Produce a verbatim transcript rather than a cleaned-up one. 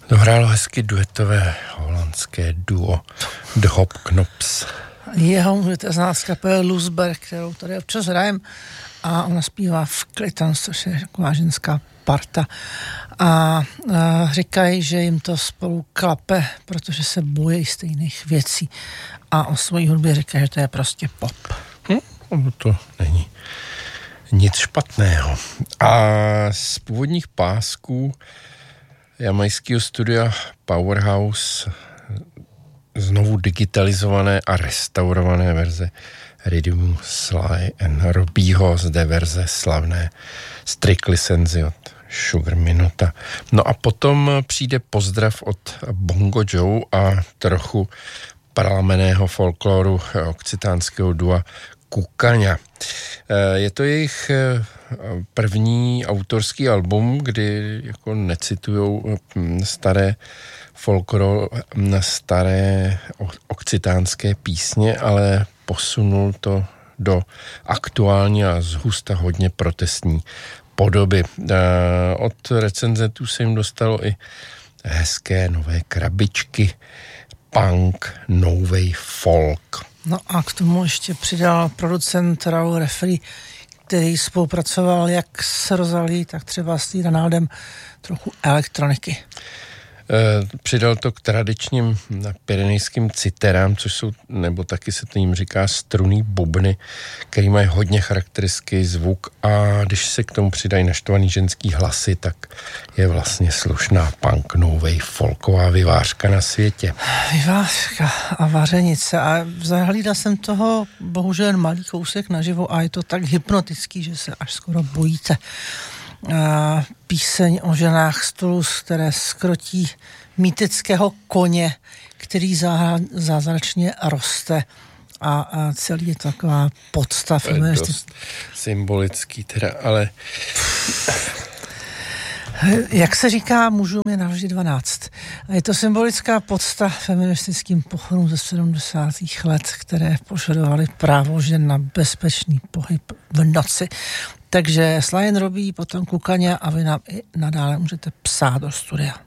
Dohrálo hezky duetové holandské duo The Hop Knops. Jeho můžete znát z kapely Loesberg, kterou tady občas hrajem, a ona zpívá v Clitons, což je taková ženská parta. A, a říkají, že jim to spolu klape, protože se bojí stejných věcí. A o svojí hudbě říkají, že to je prostě pop. Hm, to není nic špatného. A z původních pásků jamajského studia Powerhouse znovu digitalizované a restaurované verze Rhythm, Sly and Robbieho, zde verze slavné Strictly Senzi od Sugar Minuta. No a potom přijde pozdrav od Bongo Joe a trochu pramenného folkloru okcitánského dua Kukaňa. Je to jejich první autorský album, kdy jako necitujou staré folklor, staré okcitánské písně, ale posunul to do aktuální a zhusta hodně protestní podoby. Od recenzentů se jim dostalo i hezké nové krabičky, punk, novej folk. No a k tomu ještě přidal producent Raul Refri, který spolupracoval jak s Rosalí, tak třeba s Ronaldem, trochu elektroniky. Přidal to k tradičním pyrenejským citerám, což jsou, nebo taky se to jim říká, strunný bubny, který mají hodně charakteristický zvuk, a když se k tomu přidají naštvaný ženský hlasy, tak je vlastně slušná punk, novej folková vyvářka na světě. Vyvářka a vařenice. A zahlídal jsem toho bohužel malý kousek naživo a je to tak hypnotický, že se až skoro bojíte. Píseň o ženách z Toulouse, které skrotí mýtického koně, který zá, zázračně roste, a, a celý je taková podstav. Je dost symbolický teda, ale... Jak se říká, mužům je navždy dvanáct. A je to symbolická podsta feministickým pochodům ze sedmdesátých let, které požadovaly právo žen na bezpečný pohyb v noci. Takže Sly and Robbie, potom Kukaňa, a vy nám i nadále můžete psát do studia.